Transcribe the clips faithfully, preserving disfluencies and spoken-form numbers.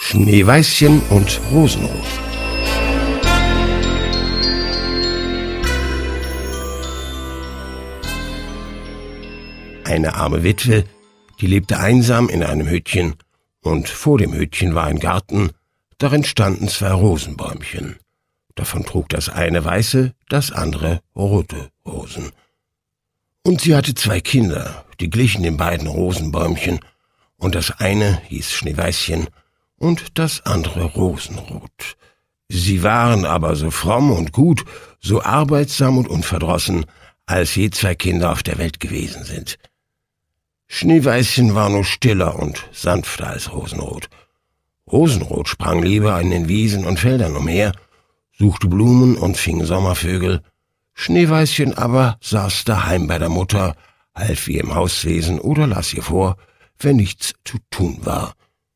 Schneeweißchen und Rosenrot. Eine arme Witwe, die lebte einsam in einem Hüttchen, und vor dem Hüttchen war ein Garten, darin standen zwei Rosenbäumchen. Davon trug das eine weiße, das andere rote Rosen. Und sie hatte zwei Kinder, die glichen den beiden Rosenbäumchen, und das eine hieß Schneeweißchen und das andere Rosenrot. Sie waren aber so fromm und gut, so arbeitsam und unverdrossen, als je zwei Kinder auf der Welt gewesen sind. Schneeweißchen war nur stiller und sanfter als Rosenrot. Rosenrot sprang lieber in den Wiesen und Feldern umher, suchte Blumen und fing Sommervögel. Schneeweißchen aber saß daheim bei der Mutter, half ihr im Hauswesen oder las ihr vor, wenn nichts zu tun war.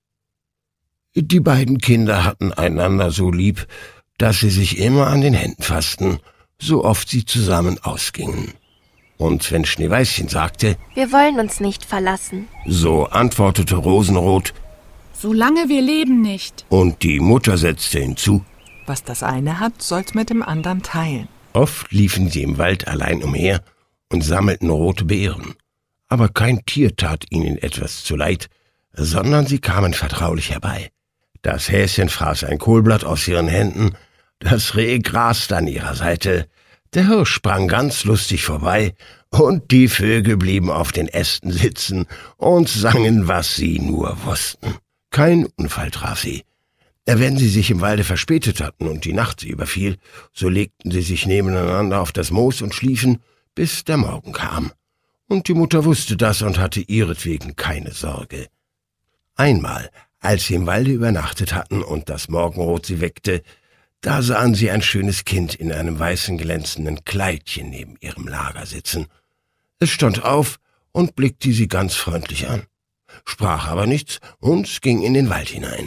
Die beiden Kinder hatten einander so lieb, dass sie sich immer an den Händen fassten, so oft sie zusammen ausgingen. Und wenn Schneeweißchen sagte, »Wir wollen uns nicht verlassen«, so antwortete Rosenrot, »Solange wir leben nicht.« Und die Mutter setzte hinzu, »Was das eine hat, soll's mit dem anderen teilen.« Oft liefen sie im Wald allein umher und sammelten rote Beeren. Aber kein Tier tat ihnen etwas zuleid, sondern sie kamen vertraulich herbei. Das Häschen fraß ein Kohlblatt aus ihren Händen, das Reh graste an ihrer Seite, der Hirsch sprang ganz lustig vorbei, und die Vögel blieben auf den Ästen sitzen und sangen, was sie nur wussten. Kein Unfall traf sie. Wenn sie sich im Walde verspätet hatten und die Nacht sie überfiel, so legten sie sich nebeneinander auf das Moos und schliefen, bis der Morgen kam. Und die Mutter wusste das und hatte ihretwegen keine Sorge. Einmal, als sie im Walde übernachtet hatten und das Morgenrot sie weckte, da sahen sie ein schönes Kind in einem weißen glänzenden Kleidchen neben ihrem Lager sitzen. Es stand auf und blickte sie ganz freundlich an, sprach aber nichts und ging in den Wald hinein.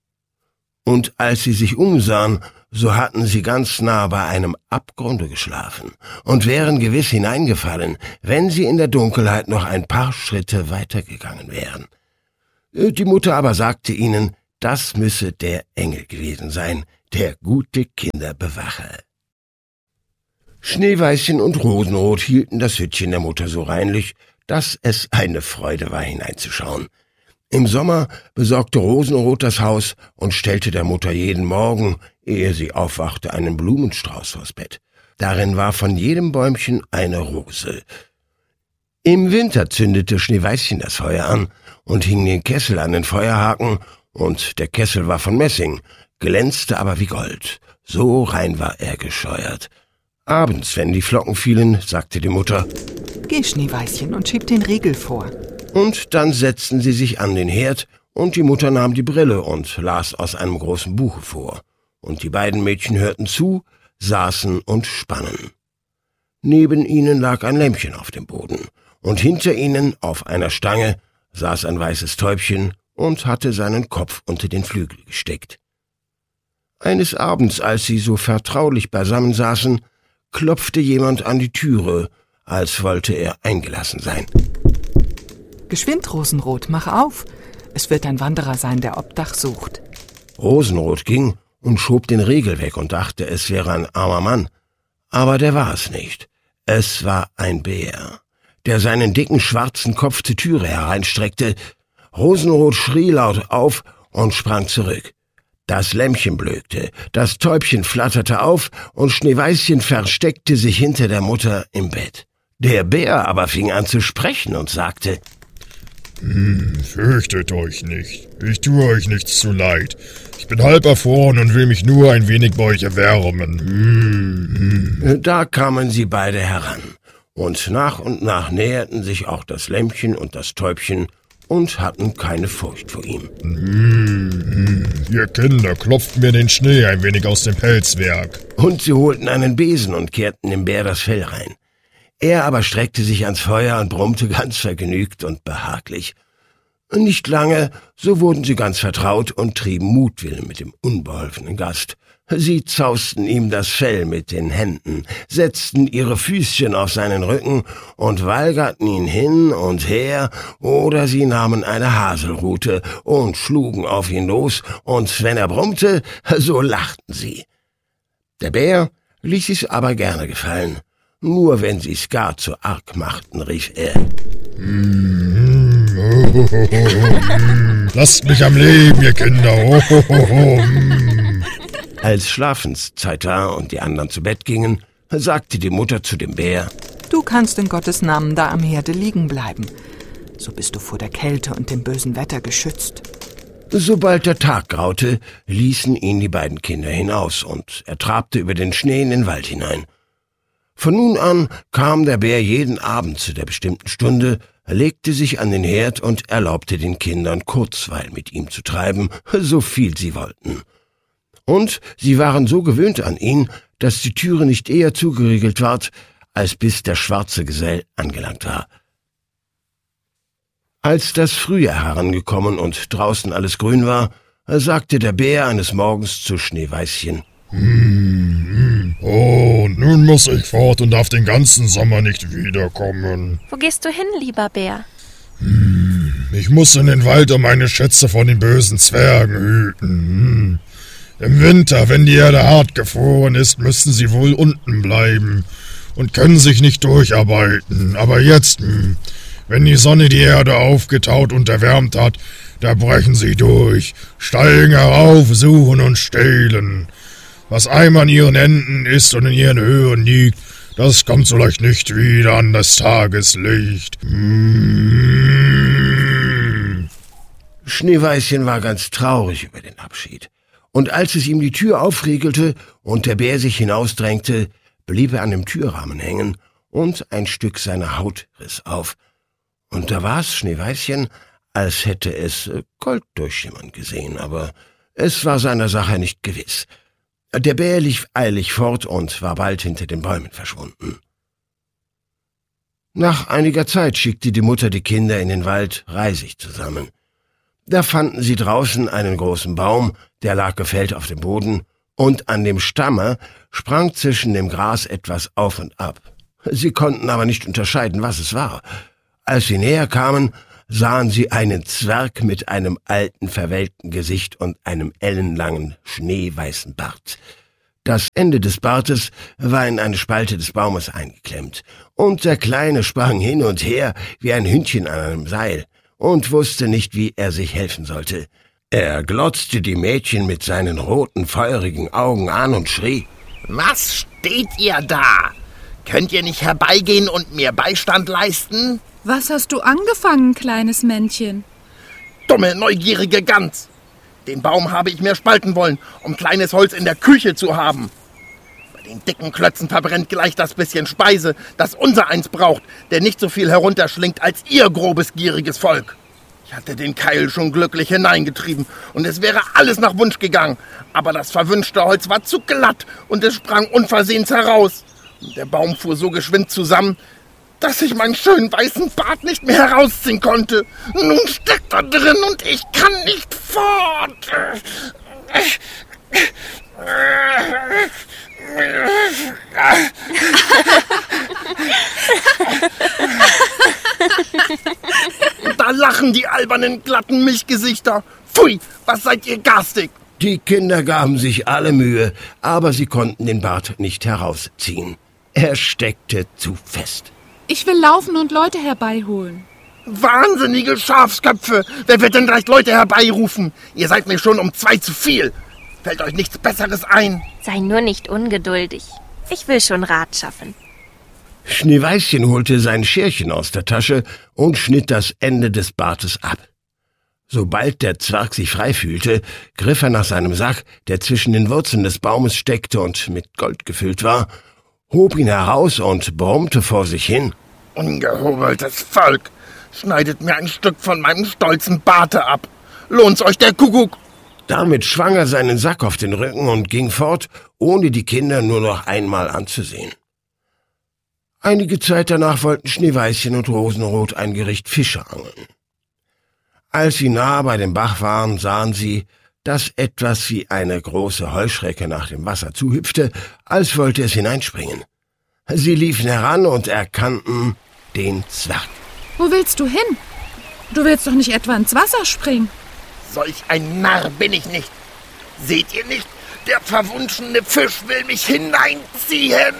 Und als sie sich umsahen, so hatten sie ganz nah bei einem Abgrunde geschlafen und wären gewiss hineingefallen, wenn sie in der Dunkelheit noch ein paar Schritte weitergegangen wären. Die Mutter aber sagte ihnen, das müsse der Engel gewesen sein, der gute Kinder bewache. Schneeweißchen und Rosenrot hielten das Hüttchen der Mutter so reinlich, dass es eine Freude war, hineinzuschauen. Im Sommer besorgte Rosenrot das Haus und stellte der Mutter jeden Morgen, ehe sie aufwachte, einen Blumenstrauß vors Bett. Darin war von jedem Bäumchen eine Rose. Im Winter zündete Schneeweißchen das Feuer an und hing den Kessel an den Feuerhaken, und der Kessel war von Messing, glänzte aber wie Gold. So rein war er gescheuert. Abends, wenn die Flocken fielen, sagte die Mutter, »Geh, Schneeweißchen, und schieb den Riegel vor.« Und dann setzten sie sich an den Herd, und die Mutter nahm die Brille und las aus einem großen Buche vor. Und die beiden Mädchen hörten zu, saßen und spannen. Neben ihnen lag ein Lämpchen auf dem Boden, und hinter ihnen, auf einer Stange, saß ein weißes Täubchen und hatte seinen Kopf unter den Flügel gesteckt. Eines Abends, als sie so vertraulich beisammen saßen, klopfte jemand an die Türe, als wollte er eingelassen sein. »Geschwind, Rosenrot, mach auf! Es wird ein Wanderer sein, der Obdach sucht.« Rosenrot ging und schob den Riegel weg und dachte, es wäre ein armer Mann. Aber der war es nicht. Es war ein Bär, der seinen dicken schwarzen Kopf zur Türe hereinstreckte. Rosenrot schrie laut auf und sprang zurück. Das Lämpchen blökte, das Täubchen flatterte auf und Schneeweißchen versteckte sich hinter der Mutter im Bett. Der Bär aber fing an zu sprechen und sagte, hm, »Fürchtet euch nicht, ich tue euch nichts zuleid. Ich bin halb erfroren und will mich nur ein wenig bei euch erwärmen.« Hm, hm. Da kamen sie beide heran, und nach und nach näherten sich auch das Lämpchen und das Täubchen und hatten keine Furcht vor ihm. Hm, ihr Kinder, klopft mir den Schnee ein wenig aus dem Pelzwerk. Und sie holten einen Besen und kehrten dem Bär das Fell rein. Er aber streckte sich ans Feuer und brummte ganz vergnügt und behaglich. Nicht lange, so wurden sie ganz vertraut und trieben Mutwillen mit dem unbeholfenen Gast. Sie zausten ihm das Fell mit den Händen, setzten ihre Füßchen auf seinen Rücken und weigerten ihn hin und her, oder sie nahmen eine Haselrute und schlugen auf ihn los, und wenn er brummte, so lachten sie. Der Bär ließ sich's aber gerne gefallen. Nur wenn sie's gar zu arg machten, rief er: Mm, oh, oh, oh, mm. Lasst mich am Leben, ihr Kinder. Oh, oh, oh, oh, mm. Als Schlafenszeit war und die anderen zu Bett gingen, sagte die Mutter zu dem Bär: Du kannst in Gottes Namen da am Herde liegen bleiben. So bist du vor der Kälte und dem bösen Wetter geschützt. Sobald der Tag graute, ließen ihn die beiden Kinder hinaus, und er trabte über den Schnee in den Wald hinein. Von nun an kam der Bär jeden Abend zu der bestimmten Stunde, legte sich an den Herd und erlaubte den Kindern Kurzweil mit ihm zu treiben, so viel sie wollten. Und sie waren so gewöhnt an ihn, dass die Türe nicht eher zugeriegelt ward, als bis der schwarze Gesell angelangt war. Als das Frühjahr herangekommen und draußen alles grün war, sagte der Bär eines Morgens zu Schneeweißchen: Mm, oh, und nun muss ich fort und darf den ganzen Sommer nicht wiederkommen. Wo gehst du hin, lieber Bär? Mm, ich muss in den Wald, um meine Schätze vor den bösen Zwergen hüten. Mm. Im Winter, wenn die Erde hart gefroren ist, müssen sie wohl unten bleiben und können sich nicht durcharbeiten. Aber jetzt, mm, wenn die Sonne die Erde aufgetaut und erwärmt hat, da brechen sie durch, steigen herauf, suchen und stehlen. Was einmal an ihren Händen ist und in ihren Höhen liegt, das kommt so leicht nicht wieder an das Tageslicht. Mm. Schneeweißchen war ganz traurig über den Abschied. Und als es ihm die Tür aufriegelte und der Bär sich hinausdrängte, blieb er an dem Türrahmen hängen, und ein Stück seiner Haut riss auf. Und da war's Schneeweißchen, als hätte es Gold durchschimmern gesehen, aber es war seiner Sache nicht gewiss. Der Bär lief eilig fort und war bald hinter den Bäumen verschwunden. Nach einiger Zeit schickte die Mutter die Kinder in den Wald Reisig zusammen. Da fanden sie draußen einen großen Baum, der lag gefällt auf dem Boden, und an dem Stamme sprang zwischen dem Gras etwas auf und ab. Sie konnten aber nicht unterscheiden, was es war. Als sie näher kamen, sahen sie einen Zwerg mit einem alten, verwelkten Gesicht und einem ellenlangen, schneeweißen Bart. Das Ende des Bartes war in eine Spalte des Baumes eingeklemmt, und der Kleine sprang hin und her wie ein Hündchen an einem Seil und wusste nicht, wie er sich helfen sollte. Er glotzte die Mädchen mit seinen roten, feurigen Augen an und schrie: Was steht ihr da? Könnt ihr nicht herbeigehen und mir Beistand leisten? Was hast du angefangen, kleines Männchen? Dumme, neugierige Gans! Den Baum habe ich mir spalten wollen, um kleines Holz in der Küche zu haben. Bei den dicken Klötzen verbrennt gleich das bisschen Speise, das unser eins braucht, der nicht so viel herunterschlingt als ihr grobes, gieriges Volk. Ich hatte den Keil schon glücklich hineingetrieben und es wäre alles nach Wunsch gegangen, aber das verwünschte Holz war zu glatt und es sprang unversehens heraus. Und der Baum fuhr so geschwind zusammen, dass ich meinen schönen weißen Bart nicht mehr herausziehen konnte. Nun steckt er drin und ich kann nicht fort. Da lachen die albernen, glatten Milchgesichter. Pfui, was seid ihr garstig? Die Kinder gaben sich alle Mühe, aber sie konnten den Bart nicht herausziehen. Er steckte zu fest. Ich will laufen und Leute herbeiholen. Wahnsinnige Schafsköpfe! Wer wird denn gleich Leute herbeirufen? Ihr seid mir schon um zwei zu viel. Fällt euch nichts Besseres ein? Sei nur nicht ungeduldig. Ich will schon Rat schaffen. Schneeweißchen holte sein Scherchen aus der Tasche und schnitt das Ende des Bartes ab. Sobald der Zwerg sich frei fühlte, griff er nach seinem Sack, der zwischen den Wurzeln des Baumes steckte und mit Gold gefüllt war, hob ihn heraus und brummte vor sich hin: Ungehobeltes Volk, schneidet mir ein Stück von meinem stolzen Barte ab. Lohnt's euch der Kuckuck? Damit schwang er seinen Sack auf den Rücken und ging fort, ohne die Kinder nur noch einmal anzusehen. Einige Zeit danach wollten Schneeweißchen und Rosenrot ein Gericht Fische angeln. Als sie nahe bei dem Bach waren, sahen sie, dass etwas wie eine große Heuschrecke nach dem Wasser zuhüpfte, als wollte es hineinspringen. Sie liefen heran und erkannten den Zwerg. Wo willst du hin? Du willst doch nicht etwa ins Wasser springen. Solch ein Narr bin ich nicht. Seht ihr nicht? Der verwunschene Fisch will mich hineinziehen.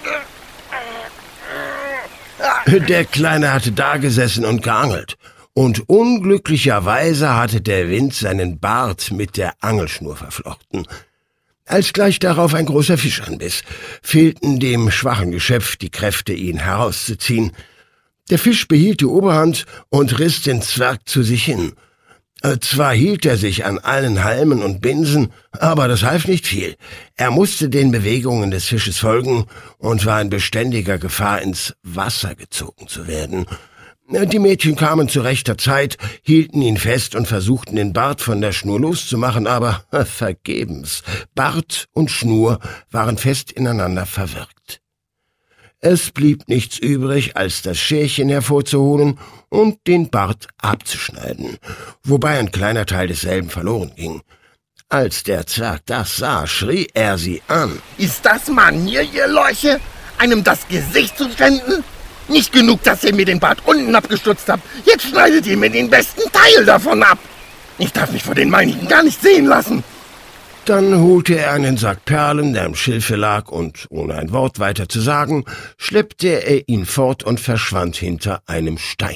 Der Kleine hatte dagesessen und geangelt. Und unglücklicherweise hatte der Wind seinen Bart mit der Angelschnur verflochten. Als gleich darauf ein großer Fisch anbiss, fehlten dem schwachen Geschöpf die Kräfte, ihn herauszuziehen. Der Fisch behielt die Oberhand und riss den Zwerg zu sich hin. Zwar hielt er sich an allen Halmen und Binsen, aber das half nicht viel. Er musste den Bewegungen des Fisches folgen und war in beständiger Gefahr, ins Wasser gezogen zu werden. Die Mädchen kamen zu rechter Zeit, hielten ihn fest und versuchten, den Bart von der Schnur loszumachen, aber vergebens. Bart und Schnur waren fest ineinander verwirkt. Es blieb nichts übrig, als das Scherchen hervorzuholen und den Bart abzuschneiden, wobei ein kleiner Teil desselben verloren ging. Als der Zwerg das sah, schrie er sie an. Ist das Manier, ihr Leuche, einem das Gesicht zu schänden? Nicht genug, dass ihr mir den Bart unten abgestutzt habt, jetzt schneidet ihr mir den besten Teil davon ab. Ich darf mich vor den meinigen gar nicht sehen lassen. Dann holte er einen Sack Perlen, der im Schilfe lag, und ohne ein Wort weiter zu sagen, schleppte er ihn fort und verschwand hinter einem Stein.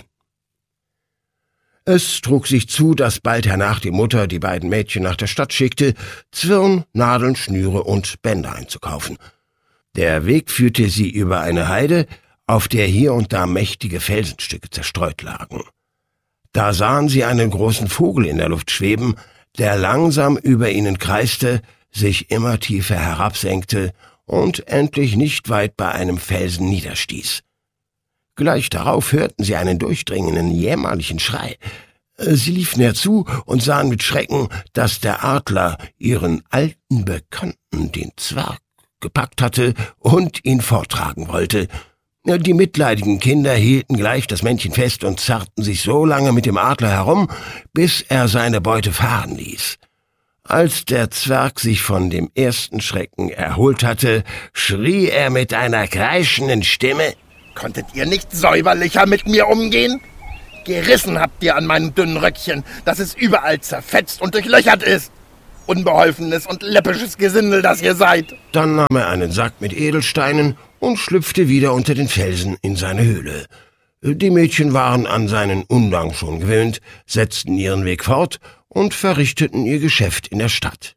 Es trug sich zu, dass bald hernach die Mutter die beiden Mädchen nach der Stadt schickte, Zwirn, Nadeln, Schnüre und Bänder einzukaufen. Der Weg führte sie über eine Heide, auf der hier und da mächtige Felsenstücke zerstreut lagen. Da sahen sie einen großen Vogel in der Luft schweben, der langsam über ihnen kreiste, sich immer tiefer herabsenkte und endlich nicht weit bei einem Felsen niederstieß. Gleich darauf hörten sie einen durchdringenden, jämmerlichen Schrei. Sie liefen herzu und sahen mit Schrecken, dass der Adler ihren alten Bekannten, den Zwerg, gepackt hatte und ihn forttragen wollte. Die mitleidigen Kinder hielten gleich das Männchen fest und zerrten sich so lange mit dem Adler herum, bis er seine Beute fahren ließ. Als der Zwerg sich von dem ersten Schrecken erholt hatte, schrie er mit einer kreischenden Stimme: Konntet ihr nicht säuberlicher mit mir umgehen? Gerissen habt ihr an meinem dünnen Röckchen, dass es überall zerfetzt und durchlöchert ist. Unbeholfenes und läppisches Gesindel, das ihr seid. Dann nahm er einen Sack mit Edelsteinen und schlüpfte wieder unter den Felsen in seine Höhle. Die Mädchen waren an seinen Undank schon gewöhnt, setzten ihren Weg fort und verrichteten ihr Geschäft in der Stadt.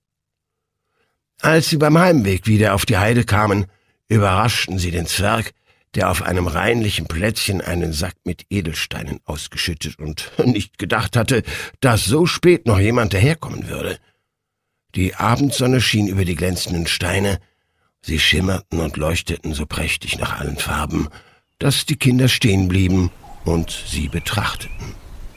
Als sie beim Heimweg wieder auf die Heide kamen, überraschten sie den Zwerg, der auf einem reinlichen Plätzchen einen Sack mit Edelsteinen ausgeschüttet und nicht gedacht hatte, dass so spät noch jemand daherkommen würde. Die Abendsonne schien über die glänzenden Steine, sie schimmerten und leuchteten so prächtig nach allen Farben, dass die Kinder stehen blieben und sie betrachteten.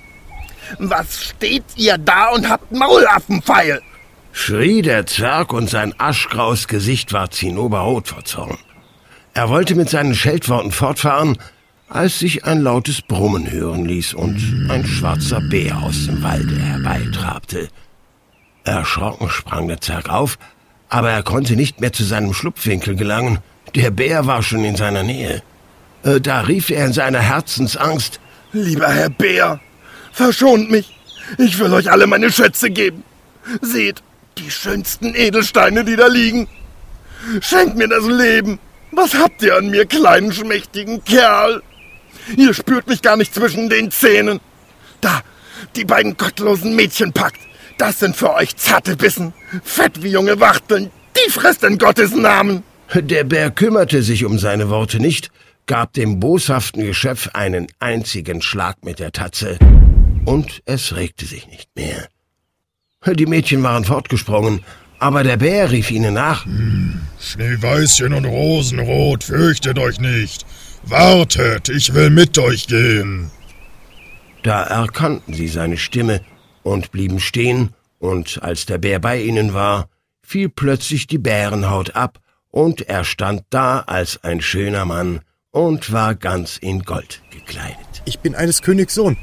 »Was steht ihr da und habt Maulaffenpfeil?« schrie der Zwerg, und sein aschgraues Gesicht war zinnoberrot vor Zorn. Er wollte mit seinen Scheltworten fortfahren, als sich ein lautes Brummen hören ließ und ein schwarzer Bär aus dem Walde herbeitrabte. Erschrocken sprang der Zwerg auf, aber er konnte nicht mehr zu seinem Schlupfwinkel gelangen. Der Bär war schon in seiner Nähe. Da rief er in seiner Herzensangst: »Lieber Herr Bär, verschont mich, ich will euch alle meine Schätze geben. Seht, die schönsten Edelsteine, die da liegen. Schenkt mir das Leben. Was habt ihr an mir, kleinen, schmächtigen Kerl? Ihr spürt mich gar nicht zwischen den Zähnen. Da, die beiden gottlosen Mädchen packt. Das sind für euch zarte Bissen, fett wie junge Wachteln. Die frisst in Gottes Namen.« Der Bär kümmerte sich um seine Worte nicht, gab dem boshaften Geschöpf einen einzigen Schlag mit der Tatze, und es regte sich nicht mehr. Die Mädchen waren fortgesprungen, aber der Bär rief ihnen nach: hm, »Schneeweißchen und Rosenrot, fürchtet euch nicht. Wartet, ich will mit euch gehen.« Da erkannten sie seine Stimme und blieben stehen, und als der Bär bei ihnen war, fiel plötzlich die Bärenhaut ab, und er stand da als ein schöner Mann und war ganz in Gold gekleidet. »Ich bin eines Königs Sohn.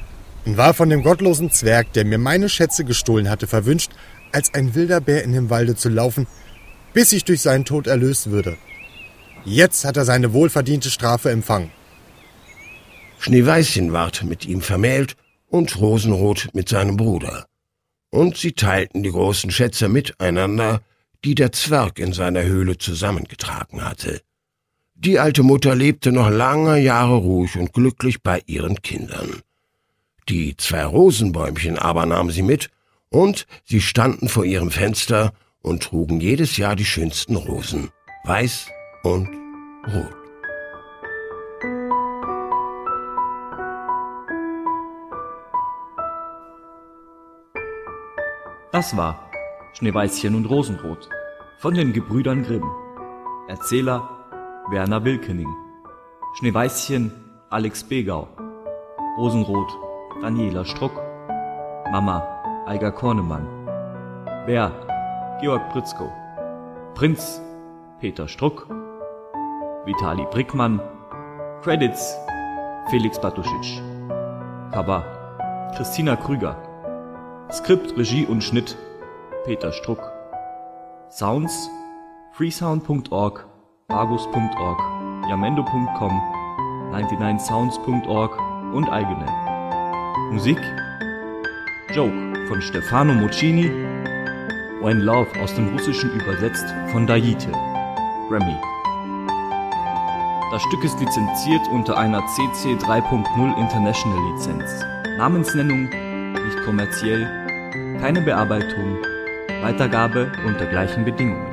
und war von dem gottlosen Zwerg, der mir meine Schätze gestohlen hatte, verwünscht, als ein wilder Bär in dem Walde zu laufen, bis ich durch seinen Tod erlöst würde. Jetzt hat er seine wohlverdiente Strafe empfangen. Schneeweißchen ward mit ihm vermählt und Rosenrot mit seinem Bruder. Und sie teilten die großen Schätze miteinander, die der Zwerg in seiner Höhle zusammengetragen hatte. Die alte Mutter lebte noch lange Jahre ruhig und glücklich bei ihren Kindern. Die zwei Rosenbäumchen aber nahm sie mit, und sie standen vor ihrem Fenster und trugen jedes Jahr die schönsten Rosen, weiß und rot. Das war Schneeweißchen und Rosenrot von den Gebrüdern Grimm. Erzähler Werner Wilkening. Schneeweißchen Alex Begau. Rosenrot Daniela Struck. Mama Eiger Kornemann. Bär Georg Pritzko. Prinz Peter Struck. Vitali Brickmann. Credits Felix Batuschitsch. Cover Christina Krüger. Skript, Regie und Schnitt Peter Struck. Sounds freesound punkt org, argus punkt org, yamendo punkt com, neunundneunzig sounds punkt org und eigene. Musik Joke von Stefano Muccini. When Love aus dem Russischen übersetzt von Daite. Grammy. Das Stück ist lizenziert unter einer C C drei Punkt null International Lizenz. Namensnennung nicht kommerziell, keine Bearbeitung, Weitergabe unter gleichen Bedingungen.